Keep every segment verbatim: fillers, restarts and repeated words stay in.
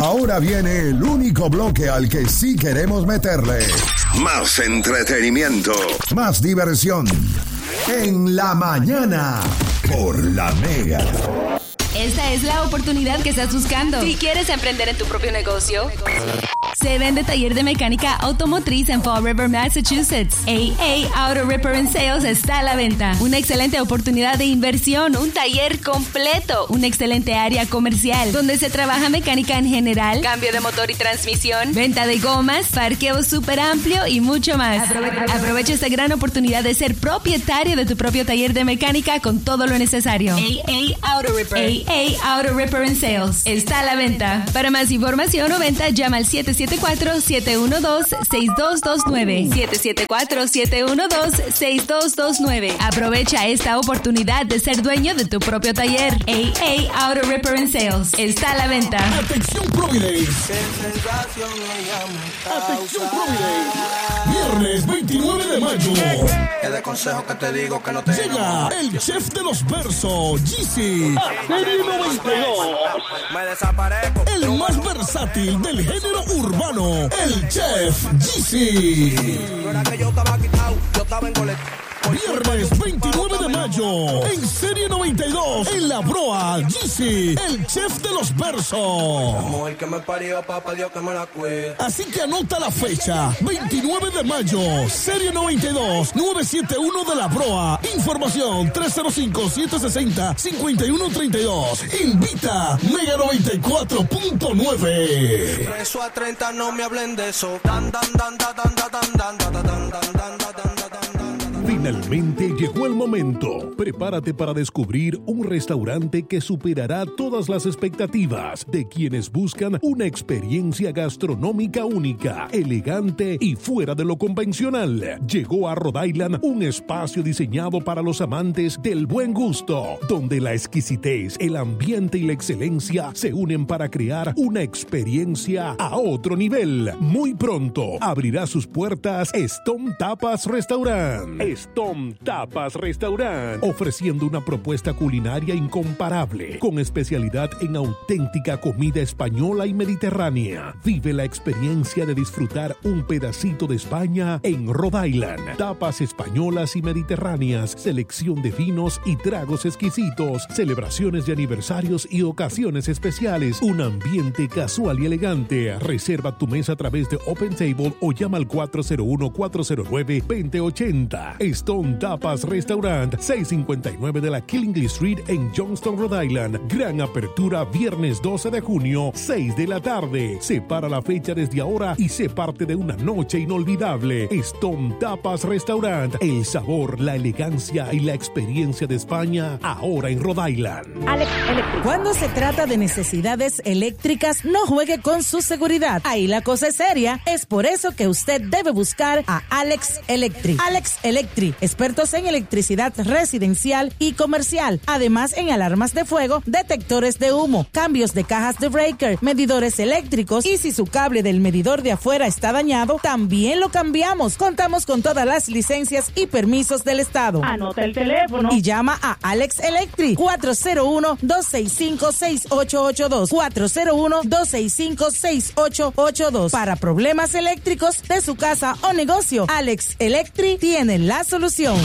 Ahora viene el único bloque al que sí queremos meterle más entretenimiento, más diversión. En la mañana, por La Mega. Esta es la oportunidad que estás buscando. Si quieres emprender en tu propio negocio, se vende taller de mecánica automotriz en Fall River, Massachusetts. A A Auto Repair and Sales está a la venta. Una excelente oportunidad de inversión, un taller completo, una excelente área comercial donde se trabaja mecánica en general, cambio de motor y transmisión, venta de gomas, parqueo súper amplio y mucho más. Aprovecha, aprovecha esta gran oportunidad de ser propietario de tu propio taller de mecánica con todo lo necesario. A A Auto Repair. A A Auto Repair and Sales está a la venta. Para más información o venta, llama al siete siete cuatro, siete uno dos, seis dos dos nueve. siete siete cuatro, siete uno dos, seis dos dos nueve. Aprovecha esta oportunidad de ser dueño de tu propio taller. A A Auto Repair and Sales está a la venta. Atención Providence. Atención Providence. Viernes veintinueve de mayo. Es de consejo que te digo que no te llega el chef de los versos, Jeezy. Serie noventa y dos. Me desaparezco. El más versátil del género urbano, el chef Jeezy. No era que yo estaba quitado, yo estaba en boleto. Viernes veintinueve de mayo, en Serie noventa y dos, en La Broa, Jeezy, el chef de los versos. Mujer que me parió, papá Dios que me la cuide. Así que anota la fecha, veintinueve de mayo, Serie noventa y dos, novecientos setenta y uno de La Broa. Información tres cero cinco, siete seis cero, cinco uno tres dos. Invita Mega noventa y cuatro punto nueve. Preso a treinta, no me hablen de eso. Dan, dan, dan, dan, dan, dan, dan, dan, dan, dan, dan, dan. Finalmente llegó el momento. Prepárate para descubrir un restaurante que superará todas las expectativas de quienes buscan una experiencia gastronómica única, elegante y fuera de lo convencional. Llegó a Rhode Island un espacio diseñado para los amantes del buen gusto, donde la exquisitez, el ambiente y la excelencia se unen para crear una experiencia a otro nivel. Muy pronto abrirá sus puertas Stone Tapas Restaurant. Stone Tapas Restaurant, ofreciendo una propuesta culinaria incomparable, con especialidad en auténtica comida española y mediterránea. Vive la experiencia de disfrutar un pedacito de España en Rhode Island. Tapas españolas y mediterráneas, selección de vinos y tragos exquisitos, celebraciones de aniversarios y ocasiones especiales, un ambiente casual y elegante. Reserva tu mesa a través de Open Table o llama al cuatro cero uno, cuatro cero nueve, dos cero ocho cero. Stone Tapas Restaurant, seiscientos cincuenta y nueve de la Killingley Street en Johnston, Rhode Island. Gran apertura viernes doce de junio, seis de la tarde. Separa la fecha desde ahora y sé parte de una noche inolvidable. Stone Tapas Restaurant, el sabor, la elegancia y la experiencia de España, ahora en Rhode Island. Alex Electric. Cuando se trata de necesidades eléctricas, no juegue con su seguridad. Ahí la cosa es seria. Es por eso que usted debe buscar a Alex Electric. Alex Electric, expertos en electricidad residencial y comercial, además en alarmas de fuego, detectores de humo, cambios de cajas de breaker, medidores eléctricos, y si su cable del medidor de afuera está dañado, también lo cambiamos. Contamos con todas las licencias y permisos del estado. Anota el teléfono y llama a Alex Electric cuatro cero uno, dos seis cinco, seis ocho ocho dos, cuatro cero uno, dos seis cinco, seis ocho ocho dos. Para problemas eléctricos de su casa o negocio, Alex Electric tiene la solución.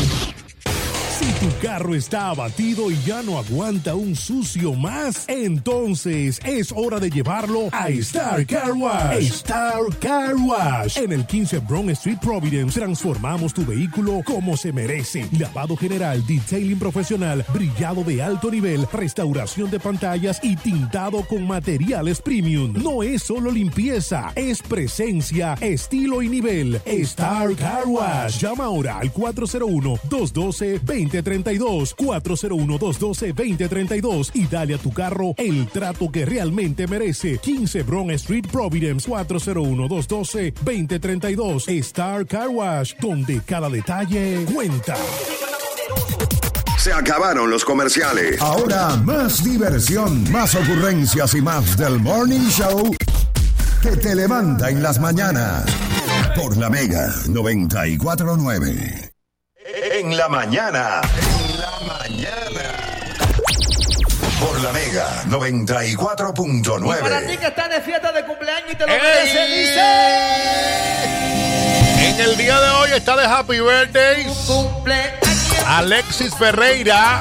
Si tu carro está abatido y ya no aguanta un sucio más, entonces es hora de llevarlo a Star Car Wash. Star Car Wash. En el quince Brown Street, Providence, transformamos tu vehículo como se merece. Lavado general, detailing profesional, brillado de alto nivel, restauración de pantallas y tintado con materiales premium. No es solo limpieza, es presencia, estilo y nivel. Star Car Wash. Llama ahora al cuatro cero uno, dos uno dos, dos cero tres dos, cuatro cero uno, dos uno dos, dos cero tres dos y dale a tu carro el trato que realmente merece. quince Brown Street, Providence, cuatro cero uno, dos uno dos, dos cero tres dos. Star Car Wash, donde cada detalle cuenta. Se acabaron los comerciales. Ahora más diversión, más ocurrencias y más del Morning Show que te levanta en las mañanas. Por la Mega noventa y cuatro punto nueve. En la mañana. En la mañana. Por la Mega noventa y cuatro punto nueve. Para ti que estás de fiesta de cumpleaños y te lo mereces, dice. En el día de hoy está de Happy Birthday Alexis Ferreira,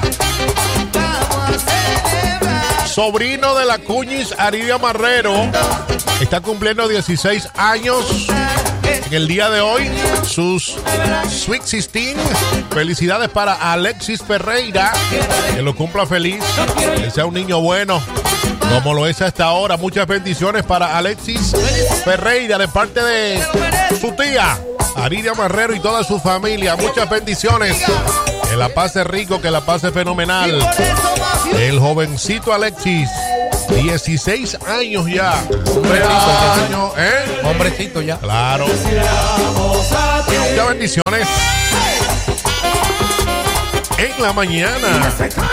sobrino de la Cuñis Aridia Marrero. Está cumpliendo dieciséis años en el día de hoy. Sus Sweet dieciséis. Felicidades para Alexis Ferreira. Que lo cumpla feliz. Que sea un niño bueno, como lo es hasta ahora. Muchas bendiciones para Alexis Ferreira de parte de su tía Aridia Marrero y toda su familia. Muchas bendiciones. Que la pase rico, que la pase fenomenal. El jovencito Alexis, dieciséis años ya. Hombrecito, ¿eh? Hombrecito ya. Claro. Muchas bendiciones. En la mañana.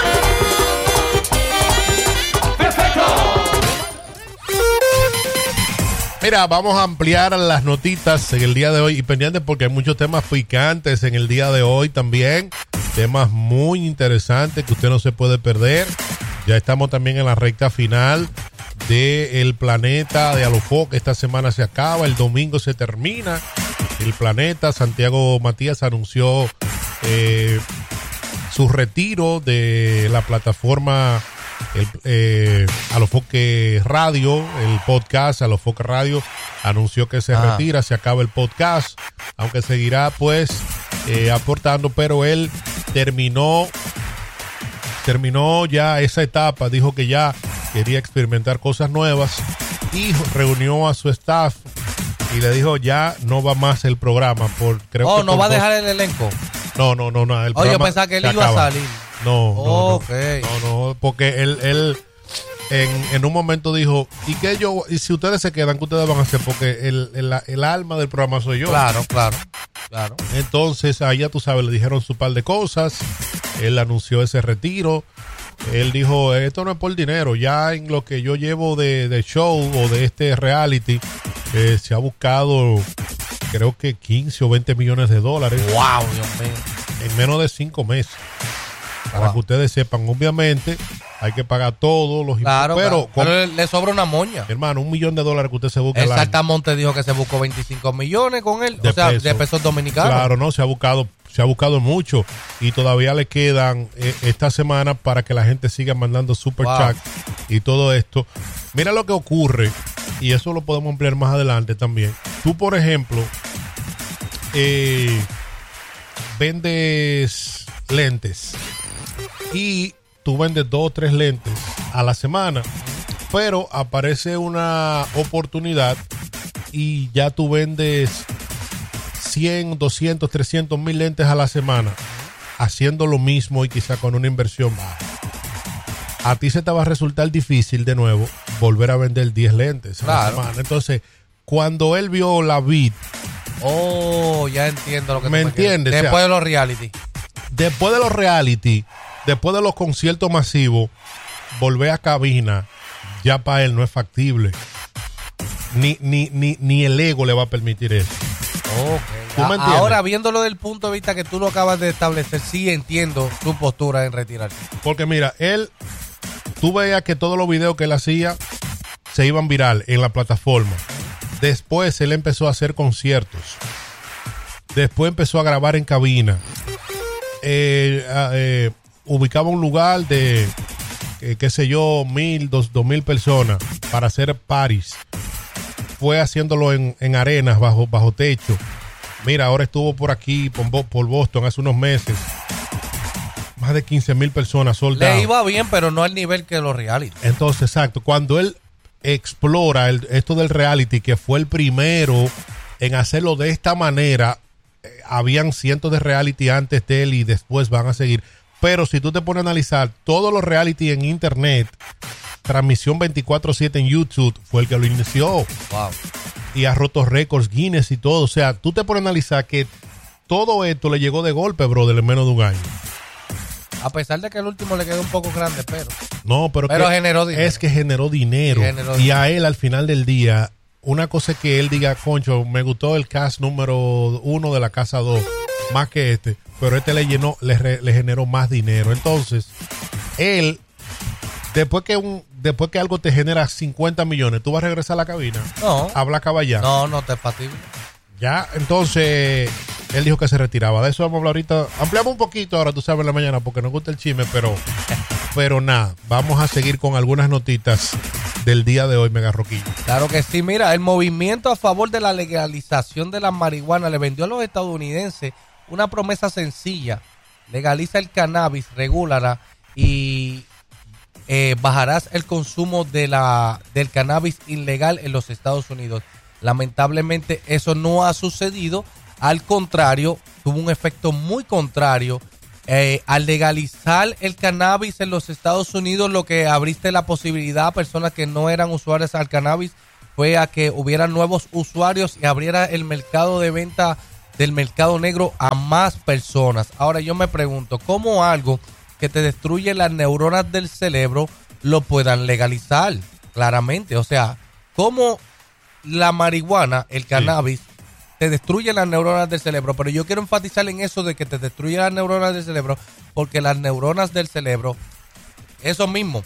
Mira, vamos a ampliar las notitas en el día de hoy y pendientes porque hay muchos temas picantes en el día de hoy también. Temas muy interesantes que usted no se puede perder. Ya estamos también en la recta final de El Planeta de Alofoque. Esta semana se acaba, el domingo se termina El Planeta. Santiago Matías anunció eh, su retiro de la plataforma el, eh, Alofoque Radio, el podcast Alofoque Radio. Anunció que se ah. retira, se acaba el podcast, aunque seguirá pues eh, aportando, pero él terminó terminó ya esa etapa, dijo que ya quería experimentar cosas nuevas y reunió a su staff y le dijo ya no va más el programa. Por, creo oh, que no va a dos... dejar el elenco. No, no, no, no. El oh, yo pensaba que él iba acaba. a salir. No, no, oh, okay. no, no, no, porque él, él en, en un momento dijo, ¿y qué yo? Y si ustedes se quedan, ¿qué ustedes van a hacer? Porque el, el, el alma del programa soy yo. Claro, claro, claro. Entonces, ahí ya tú sabes, le dijeron su par de cosas. Él anunció ese retiro. Él dijo, esto no es por dinero. Ya en lo que yo llevo de, de show o de este reality, eh, se ha buscado, creo que quince o veinte millones de dólares. ¡Wow, Dios mío! En menos de cinco meses. Para wow. que ustedes sepan, obviamente, hay que pagar todos los claro, impuestos. Pero, claro. pero le, le sobra una moña. Hermano, un millón de dólares que usted se busca. Exactamente, dijo que se buscó veinticinco millones con él. De o sea, peso. de pesos dominicanos. Claro, no, se ha buscado, se ha buscado mucho. Y todavía le quedan eh, esta semana para que la gente siga mandando super wow. chat y todo esto. Mira lo que ocurre, y eso lo podemos ampliar más adelante también. Tú, por ejemplo, eh, vendes lentes. Y tú vendes dos o tres lentes a la semana, pero aparece una oportunidad y ya tú vendes cien, doscientos, trescientos mil lentes a la semana, haciendo lo mismo y quizá con una inversión baja. A ti se te va a resultar difícil de nuevo volver a vender diez lentes a claro. la semana. Entonces, cuando él vio la vid, oh, ya entiendo lo que me entiendes. Después o sea, de los reality. Después de los reality. Después de los conciertos masivos, volver a cabina, ya para él no es factible. Ni, ni, ni, ni el ego le va a permitir eso. Okay. ¿Tú me entiendes? Ahora, viéndolo desde el punto de vista que tú lo acabas de establecer, sí entiendo tu postura en retirarse. Porque mira, él, tú veías que todos los videos que él hacía se iban viral en la plataforma. Después él empezó a hacer conciertos. Después empezó a grabar en cabina. Eh, eh, ubicaba un lugar de, eh, qué sé yo, mil, dos, dos mil personas para hacer parties. Fue haciéndolo en, en arenas, bajo, bajo techo. Mira, ahora estuvo por aquí, por, por Boston, hace unos meses. Más de quince mil personas soldados. Le iba bien, pero no al nivel que los reality. Entonces, exacto, cuando él explora el, esto del reality, que fue el primero en hacerlo de esta manera, eh, habían cientos de reality antes de él y después van a seguir. Pero si tú te pones a analizar todos los reality en internet, transmisión veinticuatro siete en YouTube, fue el que lo inició. Wow. Y ha roto récords, Guinness y todo. O sea, tú te pones a analizar que todo esto le llegó de golpe, brother, en menos de un año. A pesar de que el último le quedó un poco grande, pero... No, pero, pero que generó dinero. Es que generó dinero. Y, generó y dinero. a él, al final del día, una cosa es que él diga, concho, me gustó el cast número uno de la casa dos, más que este. Pero este le llenó, le, re, le generó más dinero. Entonces, él después que un después que algo te genera cincuenta millones, ¿tú vas a regresar a la cabina? No. Habla caballá. No, no te es factible. Ya, entonces, él dijo que se retiraba. De eso vamos a hablar ahorita. Ampliamos un poquito ahora, tú sabes, en la mañana, porque nos gusta el chisme, pero, pero nada, vamos a seguir con algunas notitas del día de hoy, Mega Roquillo. Claro que sí, mira, el movimiento a favor de la legalización de la marihuana le vendió a los estadounidenses una promesa sencilla. Legaliza el cannabis, regúlala y eh, bajarás el consumo de la del cannabis ilegal en los Estados Unidos. Lamentablemente eso no ha sucedido, al contrario, tuvo un efecto muy contrario. Eh, al legalizar el cannabis en los Estados Unidos, lo que abriste la posibilidad a personas que no eran usuarios al cannabis fue a que hubieran nuevos usuarios y abriera el mercado de venta del mercado negro a más personas. Ahora yo me pregunto, ¿cómo algo que te destruye las neuronas del cerebro lo puedan legalizar? Claramente, o sea, ¿cómo la marihuana, el cannabis, sí, te destruye las neuronas del cerebro? Pero yo quiero enfatizar en eso de que te destruye las neuronas del cerebro, porque las neuronas del cerebro, eso mismo,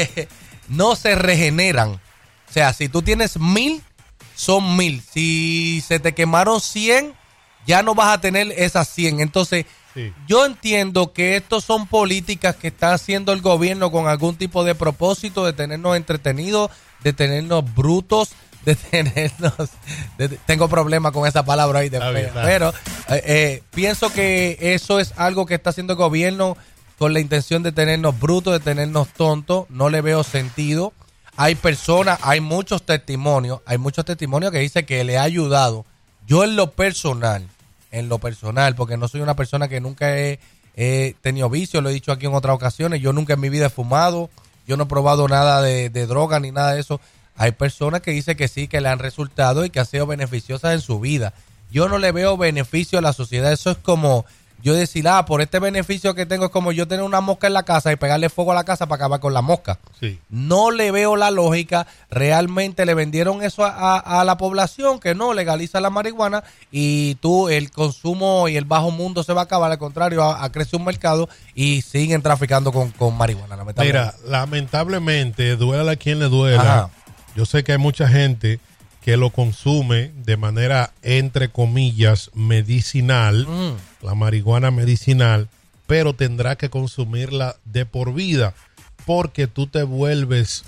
no se regeneran. O sea, si tú tienes mil, son mil. Si se te quemaron cien, ya no vas a tener esas cien. Entonces, sí, yo entiendo que estos son políticas que está haciendo el gobierno con algún tipo de propósito de tenernos entretenidos, de tenernos brutos, de tenernos, de, tengo problemas con esa palabra ahí de fea, pero eh, eh, pienso que eso es algo que está haciendo el gobierno con la intención de tenernos brutos, de tenernos tontos. No le veo sentido. Hay personas, hay muchos testimonios, hay muchos testimonios que dicen que le ha ayudado. Yo en lo personal, en lo personal, porque no soy una persona que nunca he, he tenido vicio, lo he dicho aquí en otras ocasiones, yo nunca en mi vida he fumado, yo no he probado nada de, de droga ni nada de eso. Hay personas que dicen que sí, que le han resultado y que ha sido beneficiosas en su vida. Yo no le veo beneficio a la sociedad. Eso es como yo decir, ah, por este beneficio que tengo, es como yo tener una mosca en la casa y pegarle fuego a la casa para acabar con la mosca. Sí. No le veo la lógica. Realmente le vendieron eso a, a, a la población, que no, legaliza la marihuana y tú, el consumo y el bajo mundo se va a acabar. Al contrario, a, a crecer un mercado y siguen traficando con, con marihuana. Lamentablemente. Mira, lamentablemente, duela a quien le duela. Ajá. Yo sé que hay mucha gente que lo consume de manera, entre comillas, medicinal, mm. la marihuana medicinal, pero tendrá que consumirla de por vida, porque tú te vuelves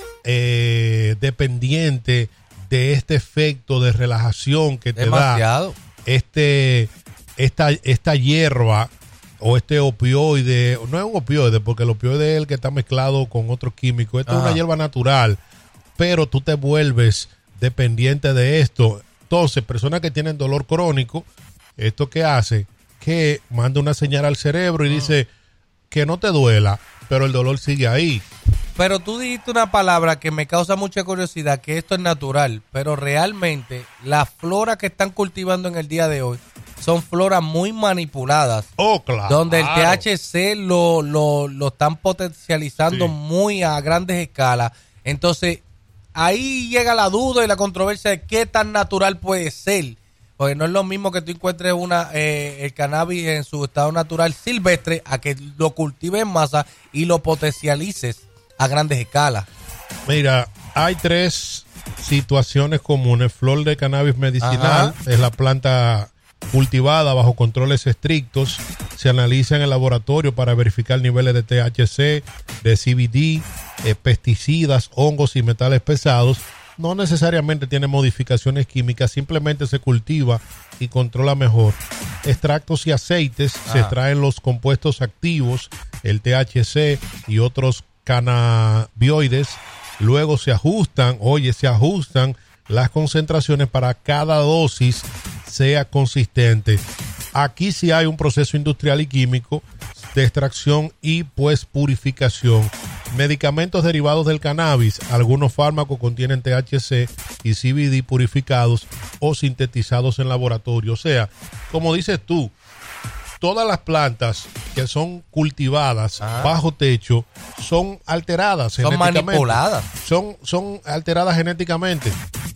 eh, dependiente de este efecto de relajación que te Demasiado. da este, esta, esta hierba o este opioide. No es un opioide, porque el opioide es el que está mezclado con otro químico. Esto Ajá. es una hierba natural, pero tú te vuelves dependiente de esto. Entonces, personas que tienen dolor crónico, ¿esto qué hace? Que manda una señal al cerebro y uh-huh. dice que no te duela, pero el dolor sigue ahí. Pero tú dijiste una palabra que me causa mucha curiosidad, que esto es natural, pero realmente las floras que están cultivando en el día de hoy son floras muy manipuladas. Oh, claro. Donde el T H C lo, lo, lo están potencializando sí. muy a grandes escalas. Entonces, ahí llega la duda y la controversia de qué tan natural puede ser. Porque no es lo mismo que tú encuentres una eh, el cannabis en su estado natural silvestre a que lo cultives en masa y lo potencialices a grandes escalas. Mira, hay tres situaciones comunes. Flor de cannabis medicinal Ajá. es la planta cultivada bajo controles estrictos. Se analiza en el laboratorio para verificar niveles de T H C, de C B D, eh, pesticidas, hongos y metales pesados. No necesariamente tiene modificaciones químicas, simplemente se cultiva y controla mejor. Extractos y aceites, ah. se extraen los compuestos activos, el T H C y otros cannabinoides. Luego se ajustan, oye, se ajustan las concentraciones para cada dosis sea consistente. Aquí sí hay un proceso industrial y químico de extracción y pues purificación. Medicamentos derivados del cannabis. Algunos fármacos contienen T H C y C B D purificados o sintetizados en laboratorio. O sea, como dices tú, todas las plantas que son cultivadas ah. bajo techo son alteradas son genéticamente. manipuladas. Son, son alteradas genéticamente.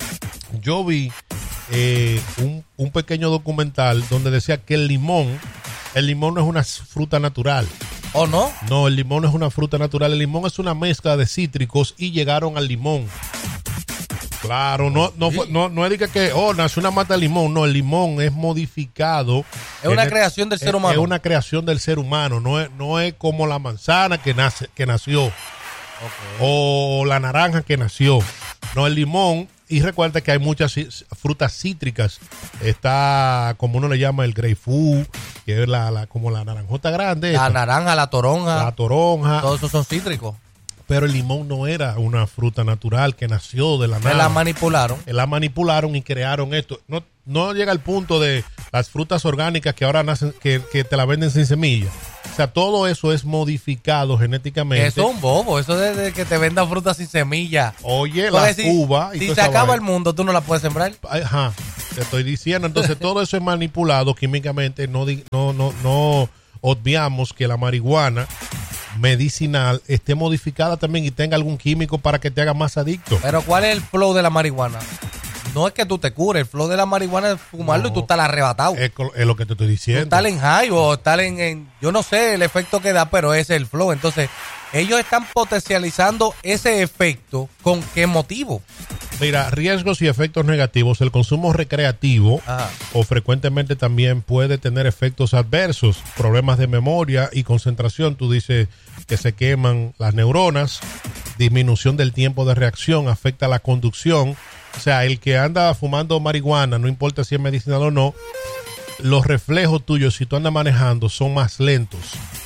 Yo vi eh, un, un pequeño documental donde decía que el limón, el limón no es una fruta natural. ¿O no? No, el limón no es una fruta natural. El limón es una mezcla de cítricos y llegaron al limón. Claro, no, no, fue, no, no es de que, oh, nació una mata de limón. No, el limón es modificado. Es una el, creación del es, ser humano. Es una creación del ser humano. No es, no es como la manzana que, nace, que nació. Okay. O la naranja que nació. No, el limón. Y recuerda que hay muchas frutas cítricas. Está, como uno le llama, el grapefruit, que es la, la, como la naranjota grande. La esta. naranja, la toronja. La toronja. Todos esos son cítricos. Pero el limón no era una fruta natural que nació de la nada. La manipularon. La manipularon y crearon esto. No, no llega al punto de las frutas orgánicas que ahora nacen, que, que te la venden sin semilla. O sea, todo eso es modificado genéticamente. Eso es un bobo, eso de, de que te vendan frutas sin semilla. Oye, la si, uva. Y si se acaba vaina. El mundo, tú no la puedes sembrar. Ajá, te estoy diciendo. Entonces, todo eso es manipulado químicamente. No, no, no, no obviamos que la marihuana medicinal esté modificada también y tenga algún químico para que te haga más adicto. Pero ¿cuál es el flow de la marihuana? No es que tú te cures, el flow de la marihuana es fumarlo no, y tú estás arrebatado. Es, es lo que te estoy diciendo. Tú estás en high o estar en, en, yo no sé el efecto que da, pero ese es el flow. Entonces, ellos están potencializando ese efecto. ¿Con qué motivo? Mira, riesgos y efectos negativos. El consumo recreativo Ajá. o frecuentemente también puede tener efectos adversos, problemas de memoria y concentración. Tú dices que se queman las neuronas, disminución del tiempo de reacción, afecta la conducción. O sea, el que anda fumando marihuana, no importa si es medicinal o no, los reflejos tuyos, si tú andas manejando, son más lentos.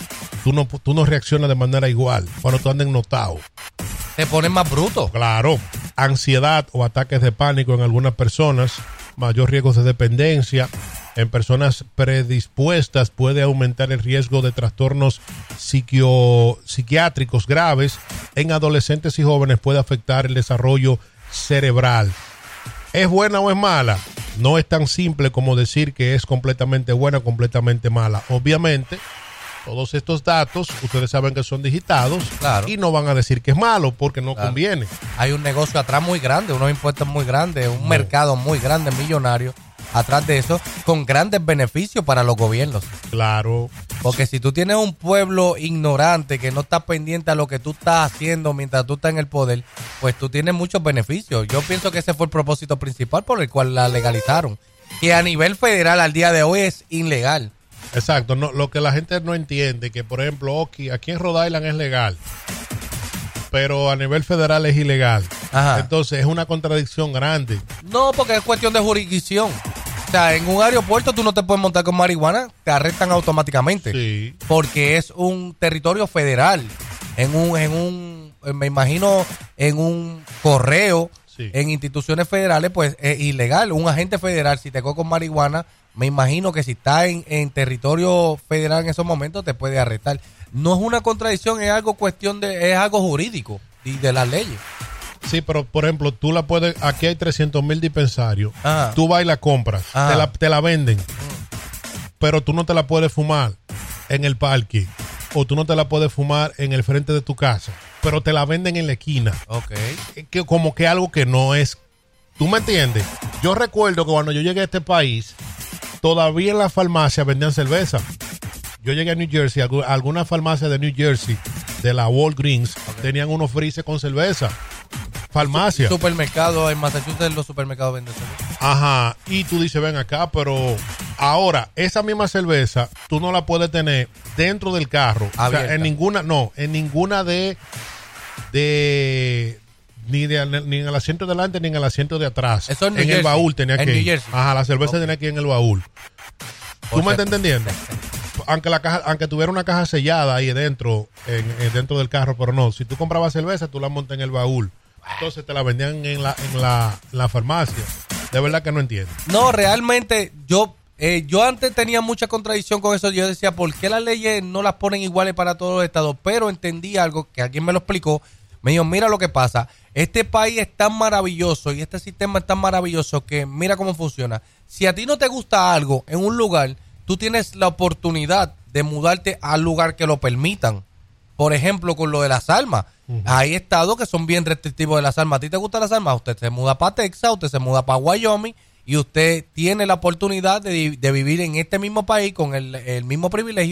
Tú no, tú no reaccionas de manera igual cuando tú andas ennotado. Te pones más bruto. Claro. Ansiedad o ataques de pánico en algunas personas, mayor riesgo de dependencia. En personas predispuestas puede aumentar el riesgo de trastornos psiquio, psiquiátricos graves. En adolescentes y jóvenes puede afectar el desarrollo cerebral. ¿Es buena o es mala? No es tan simple como decir que es completamente buena o completamente mala. Obviamente, todos estos datos, ustedes saben que son digitados, claro, y no van a decir que es malo porque no claro. conviene. Hay un negocio atrás muy grande, unos impuestos muy grandes, un no. mercado muy grande, millonario, atrás de eso, con grandes beneficios para los gobiernos. Claro. Porque si tú tienes un pueblo ignorante que no está pendiente a lo que tú estás haciendo mientras tú estás en el poder, pues tú tienes muchos beneficios. Yo pienso que ese fue el propósito principal por el cual la legalizaron. Que a nivel federal al día de hoy es ilegal. Exacto. No, lo que la gente no entiende, que por ejemplo, aquí, aquí en Rhode Island es legal, pero a nivel federal es ilegal. Ajá. Entonces es una contradicción grande. No, porque es cuestión de jurisdicción. O sea, en un aeropuerto tú no te puedes montar con marihuana, te arrestan automáticamente. Sí. Porque es un territorio federal. En un, en un, me imagino, en un correo, sí, en instituciones federales, pues es ilegal. Un agente federal, si te coge con marihuana, me imagino que si está en, en territorio federal en esos momentos, te puede arrestar. No es una contradicción, es algo cuestión de, es algo jurídico y de las leyes. Sí, pero por ejemplo, tú la puedes, aquí hay trescientos mil dispensarios, Ajá. tú vas y la compras, te la, te la venden, pero tú no te la puedes fumar en el parque, o tú no te la puedes fumar en el frente de tu casa, pero te la venden en la esquina. Okay. Que, como que algo que no es, ¿tú me entiendes? Yo recuerdo que cuando yo llegué a este país, todavía en la farmacia vendían cerveza. Yo llegué a New Jersey, algunas farmacias de New Jersey, de la Walgreens, okay, tenían unos freezer con cerveza. Farmacia. Supermercado, en Massachusetts los supermercados venden cerveza. Ajá, y tú dices, ven acá, pero ahora, esa misma cerveza, tú no la puedes tener dentro del carro. Abierta. O sea, en ninguna, no, en ninguna de, de, ni, de, ni en el asiento de delante ni en el asiento de atrás. Eso en New En Jersey. el baúl tenía en que New ir. Jersey. Ajá, la cerveza okay. tenía que ir en el baúl. ¿Tú o me estás entendiendo? Aunque la caja, aunque tuviera una caja sellada ahí dentro, en, en, dentro del carro, pero no, si tú comprabas cerveza, tú la montas en el baúl. Entonces te la vendían en la, en la, en la farmacia. De verdad que no entiendo. No, realmente yo eh, yo antes tenía mucha contradicción con eso. Yo decía, ¿por qué las leyes no las ponen iguales para todos los estados? Pero entendí algo que alguien me lo explicó. Me dijo, mira lo que pasa. Este país es tan maravilloso y este sistema es tan maravilloso que mira cómo funciona. Si a ti no te gusta algo en un lugar, tú tienes la oportunidad de mudarte al lugar que lo permitan. Por ejemplo, con lo de las armas. Uh-huh. Hay estados que son bien restrictivos de las armas. ¿A ti te gustan las armas? Usted se muda para Texas, usted se muda para Wyoming y usted tiene la oportunidad de, de vivir en este mismo país con el, el mismo privilegio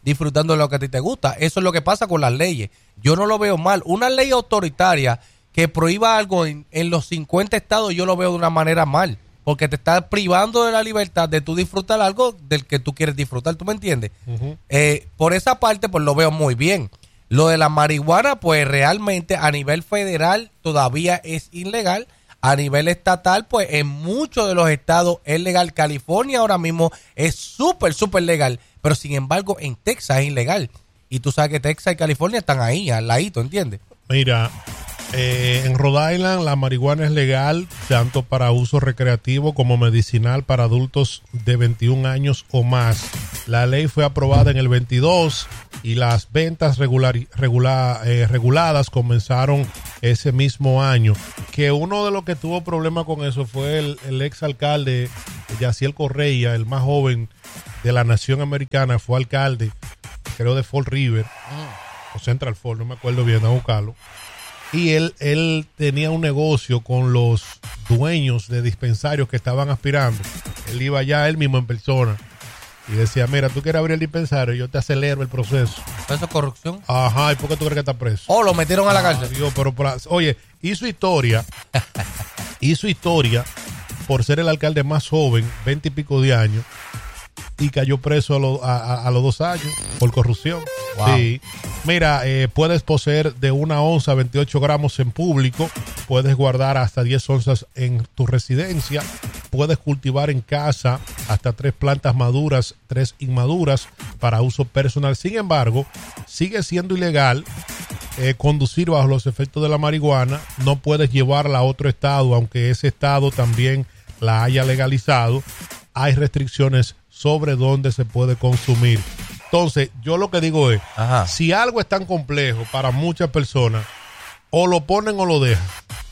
disfrutando de lo que a ti te gusta. Eso es lo que pasa con las leyes. Yo no lo veo mal. Una ley autoritaria que prohíba algo en, en los cincuenta estados, yo lo veo de una manera mal. Porque te estás privando de la libertad de tú disfrutar algo del que tú quieres disfrutar. ¿Tú me entiendes? Uh-huh. Eh, por esa parte, pues lo veo muy bien. Lo de la marihuana, pues realmente a nivel federal todavía es ilegal. A nivel estatal, pues en muchos de los estados es legal. California ahora mismo es súper, súper legal. Pero sin embargo, en Texas es ilegal. Y tú sabes que Texas y California están ahí, al ladito, ¿entiendes? Mira, eh, en Rhode Island la marihuana es legal tanto para uso recreativo como medicinal para adultos de veintiún años o más. La ley fue aprobada en el veintidós y las ventas regular, regula, eh, reguladas comenzaron ese mismo año. Que uno de los que tuvo problema con eso fue el, el ex alcalde Yaciel Correia, el más joven de la nación americana, fue alcalde, creo de Fall River, oh. o Central Fall, no me acuerdo bien, a buscarlo. Y él, él tenía un negocio con los dueños de dispensarios que estaban aspirando. Él iba allá él mismo en persona y decía, mira, tú quieres abrir el dispensario, yo te acelero el proceso. ¿Eso es corrupción? Ajá, ¿y por qué tú crees que está preso? Oh, lo metieron a la cárcel. Dios, pero, pero, oye, hizo historia, hizo historia por ser el alcalde más joven, veinte y pico de años, y cayó preso a, lo, a, a, a los dos años por corrupción. Wow. Sí. Mira, eh, puedes poseer de una onza a veintiocho gramos en público, puedes guardar hasta diez onzas en tu residencia, puedes cultivar en casa hasta tres plantas maduras, tres inmaduras para uso personal. Sin embargo, sigue siendo ilegal eh, conducir bajo los efectos de la marihuana. No puedes llevarla a otro estado, aunque ese estado también la haya legalizado. Hay restricciones sobre dónde se puede consumir. Entonces, yo lo que digo es, Ajá. si algo es tan complejo para muchas personas, o lo ponen o lo dejan.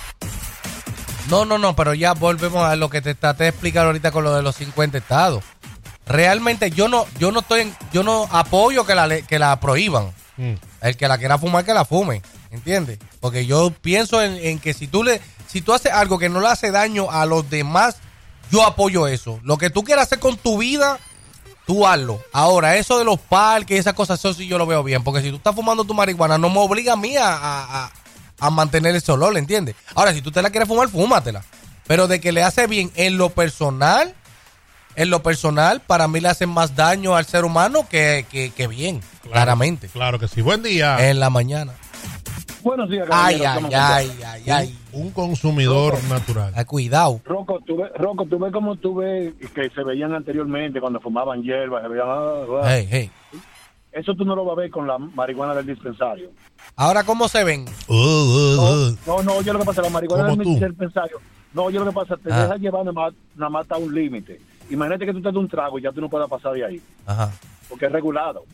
No, no, no, pero ya volvemos a lo que te traté de explicar ahorita con lo de los cincuenta estados. Realmente yo no yo no estoy en, yo no apoyo que la que la prohíban. Mm. El que la quiera fumar, que la fume, ¿entiendes? Porque yo pienso en, en que si tú le si tú haces algo que no le hace daño a los demás, yo apoyo eso. Lo que tú quieras hacer con tu vida, tú hazlo. Ahora, eso de los parques y esas cosas, eso sí yo lo veo bien. Porque si tú estás fumando tu marihuana, no me obliga a mí a, a, a mantener ese olor, ¿entiendes? Ahora, si tú te la quieres fumar, fúmatela. Pero de que le hace bien en lo personal, en lo personal, para mí le hacen más daño al ser humano que, que, que bien, claro, claramente. Claro que sí. Buen día. En la mañana. Buenos días, ay, ay, ay, ay, ay. Un, un consumidor Rocco, natural. Ay, cuidado. Rocco, tú ves, Rocco, tú ves como tú ves que se veían anteriormente cuando fumaban hierba, se veían... Ah, ah. Hey, hey. Eso tú no lo vas a ver con la marihuana del dispensario. Ahora, ¿cómo se ven? Uh, uh, uh. No, no, no, yo lo que pasa, la marihuana del dispensario, no, yo lo que pasa, te ah. deja llevar nada más, nada más hasta un límite. Imagínate que tú te das un trago y ya tú no puedes pasar de ahí. Ajá. Porque es regulado.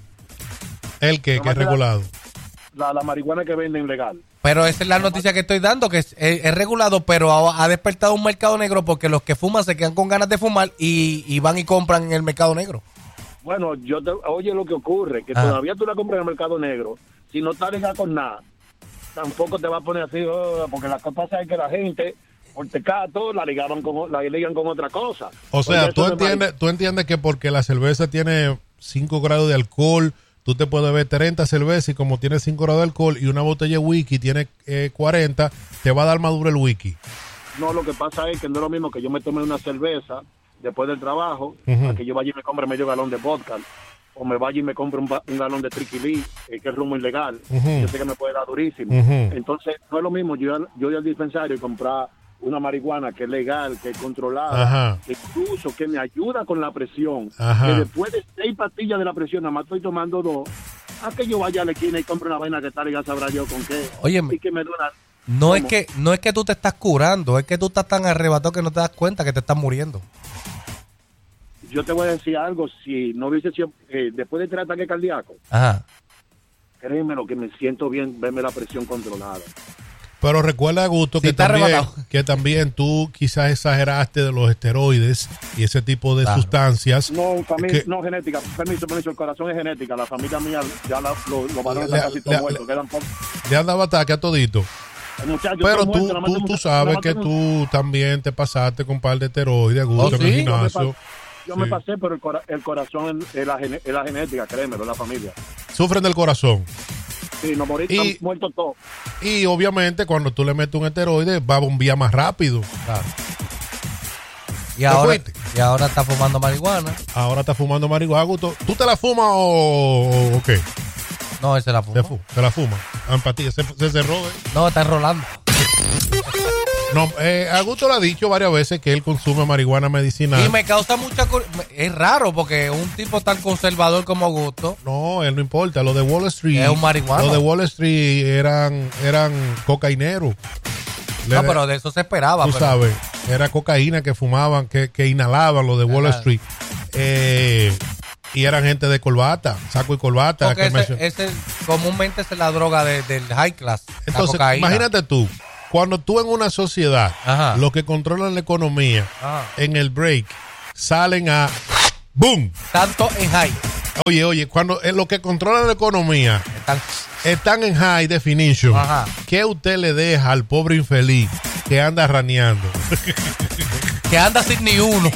¿El qué? ¿Qué es regulado? La, la marihuana que venden legal. Pero esa es la noticia que estoy dando, que es, es, es regulado, pero ha, ha despertado un mercado negro porque los que fuman se quedan con ganas de fumar y, y van y compran en el mercado negro. Bueno, yo te, oye lo que ocurre, que ah. todavía tú la compras en el mercado negro, si no está legal con nada, tampoco te va a poner así, oh, porque la cosa pasa es que la gente, por tecato, la ligaban con, la ligan con otra cosa. O sea, oye, tú entiendes, tú entiendes que porque la cerveza tiene cinco grados de alcohol, tú te puedes beber treinta cervezas y como tiene cinco grados de alcohol y una botella de whisky tiene eh, cuarenta, te va a dar maduro el whisky. No, lo que pasa es que no es lo mismo que yo me tome una cerveza después del trabajo, uh-huh. a que yo vaya y me compre medio galón de vodka, o me vaya y me compre un, un galón de triquilí, eh, que es rumbo ilegal. Uh-huh. Yo sé que me puede dar durísimo. Uh-huh. Entonces, no es lo mismo yo, yo ir al dispensario y comprar una marihuana que es legal, que es controlada, uh-huh. que incluso que me ayuda con la presión, uh-huh. que después de seis pastillas de la presión, nada más estoy tomando dos, a que yo vaya a la esquina y compre una vaina que está ligada, sabrá yo con qué. Óyeme, y que me dura. No es que, no es que tú te estás curando, es que tú estás tan arrebatado que no te das cuenta que te estás muriendo. Yo te voy a decir algo, si no hubiese sido, eh, después de tres ataques cardíacos, Ajá. créeme lo que me siento bien, verme la presión controlada. Pero recuerda, Augusto, que, sí, también, que también tú quizás exageraste de los esteroides y ese tipo de claro. sustancias. No, familia, que, no genética, permiso, permiso, el corazón es genética, la familia mía ya la, lo, los varones están casi todos muertos, quedan pocos. Le han dado ataque a todito. Pero tú, muerto, tú, tú sabes que tú también te pasaste con un par de esteroides, Augusto, oh, ¿sí? en el gimnasio. Yo Sí. me pasé, pero el, cora- el corazón es la, gene- es la genética, créemelo, es la familia. Sufren del corazón. Sí, nos morimos, Y- están muertos todos. Y obviamente cuando tú le metes un esteroide va a bombear más rápido. Claro. Y ¿Te ahora, fuiste? y ahora está fumando marihuana. Ahora está fumando marihuana. Gusto, ¿tú te la fumas o, o qué? No, él se la fuma. Se, fu- se la fuma. Empatía. Se, se cerró. ¿eh? No, está enrolando. No, eh, Augusto lo ha dicho varias veces que él consume marihuana medicinal. Y me causa mucha... cur- Es raro porque un tipo tan conservador como Augusto... No, él no importa. Lo de Wall Street. Es un marihuano. Lo de Wall Street eran, eran cocaineros. No, Le- pero de eso se esperaba. Tú pero- sabes, era cocaína que fumaban, que, que inhalaban lo de Wall Ajá. Street. Eh, y eran gente de corbata, saco y corbata. Porque que ese, mencio- ese comúnmente es la droga de- del high class. la Entonces, cocaína. imagínate tú, cuando tú en una sociedad, Ajá. los que controlan la economía, Ajá. en el break, salen a ¡boom! Tanto en high. Oye, oye, cuando eh, los que controlan la economía Están... están en high definition, Ajá. ¿qué usted le deja al pobre infeliz que anda raneando? Que anda sin ni uno.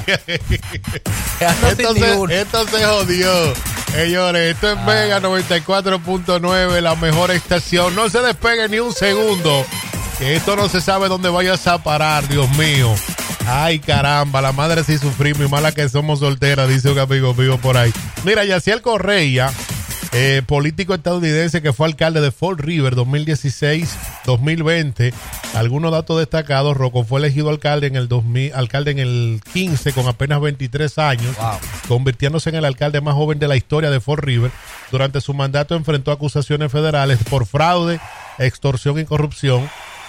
Que anda sin Esto ni se, uno. esto se jodió. Señores, esto es Mega noventa y cuatro punto nueve, la mejor estación. No se despegue ni un segundo, que esto no se sabe dónde vayas a parar, Dios mío. Ay, caramba, la madre sí sufrimos y mala que somos solteras, dice un amigo mío por ahí. Mira, Yaciel Correia, eh, político estadounidense que fue alcalde de Fall River dos mil dieciséis dos mil veinte. Algunos datos destacados: Rocco fue elegido alcalde en el dos mil, alcalde en el quince con apenas veintitrés años, Wow. convirtiéndose en el alcalde más joven de la historia de Fall River. Durante su mandato enfrentó acusaciones federales por fraude, extorsión y corrupción.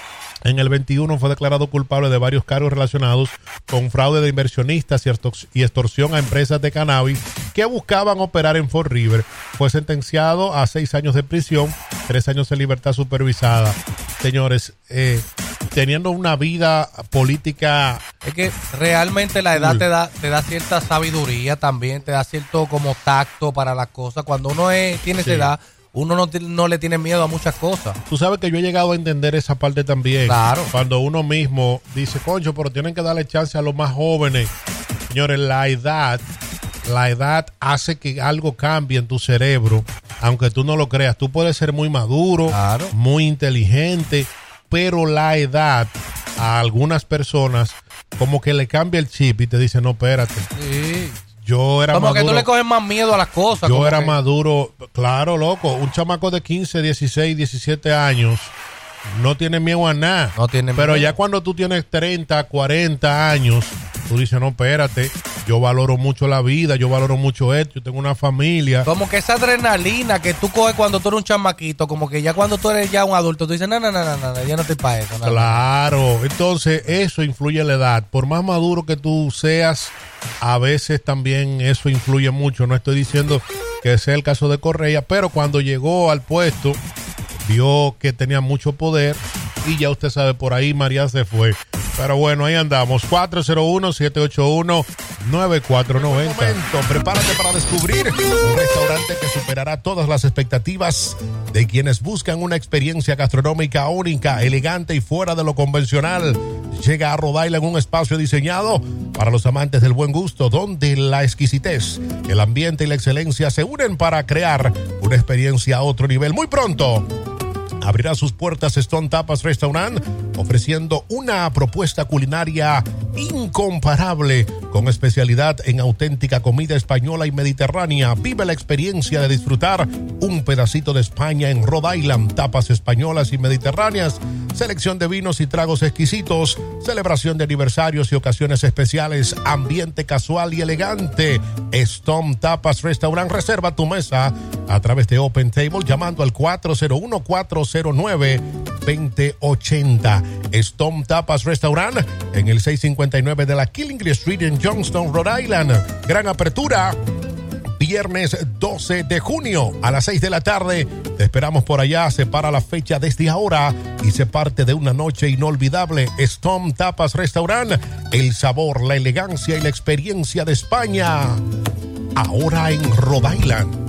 En el veintiuno fue declarado culpable de varios cargos relacionados con fraude de inversionistas y extor- y extorsión a empresas de cannabis que buscaban operar en Fall River. Fue sentenciado a seis años de prisión, tres años en libertad supervisada. Señores, eh, teniendo una vida política... Es que realmente la edad Cool. te da, te da cierta sabiduría también, te da cierto como tacto para las cosas. Cuando uno es, tiene Sí. esa edad, uno no, ti- no le tiene miedo a muchas cosas. Tú sabes que yo he llegado a entender esa parte también. Claro. Cuando uno mismo dice, concho, pero tienen que darle chance a los más jóvenes. Señores, la edad, la edad hace que algo cambie en tu cerebro, aunque tú no lo creas. Tú puedes ser muy maduro, Claro. muy inteligente, pero la edad a algunas personas como que le cambia el chip y te dice, no, espérate. Sí. Yo era Como maduro. que tú le coges más miedo a las cosas. Yo como era que- maduro, claro, loco. Un chamaco de quince, dieciséis, diecisiete años no tiene miedo a nada. No tiene Pero miedo. ya cuando tú tienes treinta, cuarenta años, tú dices, no, espérate, yo valoro mucho la vida, yo valoro mucho esto, yo tengo una familia. Como que esa adrenalina que tú coges cuando tú eres un chamaquito, como que ya cuando tú eres ya un adulto, tú dices, no, no, no, no, no, yo no estoy para eso. no, no". Claro, entonces eso influye en la edad. Por más maduro que tú seas, a veces también eso influye mucho. No estoy diciendo que sea el caso de Correa, pero cuando llegó al puesto, vio que tenía mucho poder y ya usted sabe, por ahí María se fue. Pero bueno, ahí andamos. cuatro cero uno, siete ocho uno, nueve cuatro nueve cero. Momento, prepárate para descubrir un restaurante que superará todas las expectativas de quienes buscan una experiencia gastronómica única, elegante y fuera de lo convencional. Llega a Rhode Island un espacio diseñado para los amantes del buen gusto, donde la exquisitez, el ambiente y la excelencia se unen para crear una experiencia a otro nivel. Muy pronto abrirá sus puertas Stone Tapas Restaurant, ofreciendo una propuesta culinaria incomparable con especialidad en auténtica comida española y mediterránea. Vive la experiencia de disfrutar un pedacito de España en Rhode Island. Tapas españolas y mediterráneas, selección de vinos y tragos exquisitos, celebración de aniversarios y ocasiones especiales, ambiente casual y elegante. Stone Tapas Restaurant. Reserva tu mesa a través de Open Table llamando al cuatro cero uno, cuatro cero nueve, dos cero ocho cero. Stone Tapas Restaurant en el seiscientos cincuenta y nueve de la Killingley Street en Youngstown, Rhode Island. Gran apertura viernes doce de junio a las seis de la tarde. Te esperamos por allá. Separa la fecha desde ahora y se parte de una noche inolvidable. Stone Tapas Restaurant, el sabor, la elegancia y la experiencia de España, ahora en Rhode Island.